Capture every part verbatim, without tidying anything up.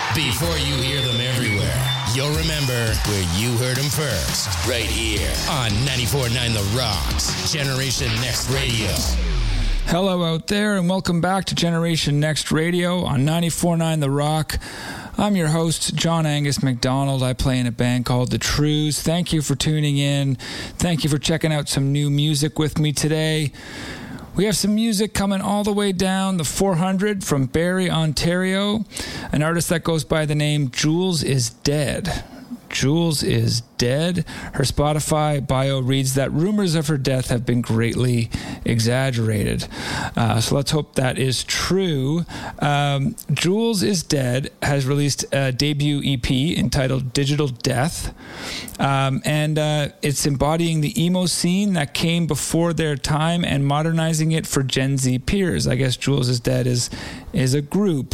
Before you hear them everywhere, you'll remember where you heard them first. Right here on ninety-four point nine The Rocks, Generation Next Radio. Hello out there, and welcome back to Generation Next Radio on ninety-four point nine The Rock. I'm your host, John Angus McDonald. I play in a band called The Trues. Thank you for tuning in. Thank you for checking out some new music with me today. We have some music coming all the way down the four hundred from Barrie, Ontario. An artist that goes by the name Jules Is Dead. Jules is dead. Her Spotify bio reads that rumors of her death have been greatly exaggerated. Uh, so let's hope that is true. Um, Jules is Dead has released a debut E P entitled Digital Death. Um, and uh, it's embodying the emo scene that came before their time and modernizing it for Gen Z peers. I guess Jules is Dead is, is a group.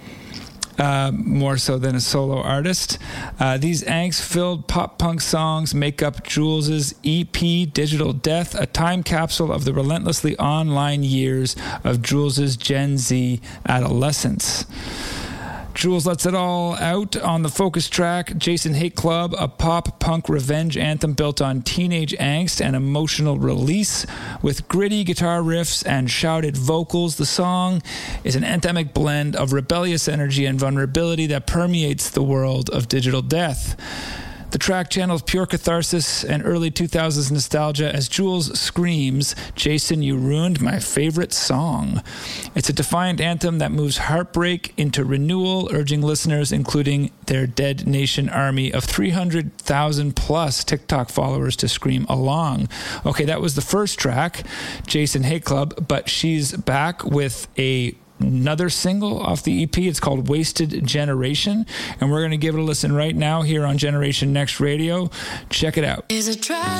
Uh, more so than a solo artist. Uh, these angst-filled pop-punk songs make up Jules's E P Digital Death, a time capsule of the relentlessly online years of Jules's Gen Z adolescence. Jules lets it all out on the focus track, Jason Hate Club, a pop-punk revenge anthem built on teenage angst and emotional release. With gritty guitar riffs and shouted vocals, the song is an anthemic blend of rebellious energy and vulnerability that permeates the world of digital death. The track channels pure catharsis and early two thousands nostalgia as Jules screams, "Jason, you ruined my favorite song." It's a defiant anthem that moves heartbreak into renewal, urging listeners, including their Dead Nation army of three hundred thousand plus TikTok followers, to scream along. Okay, that was the first track, Jason Hate Club, but she's back with a another single off the E P. It's called Wasted Generation, and we're going to give it a listen right now here on Generation Next Radio. Check it out.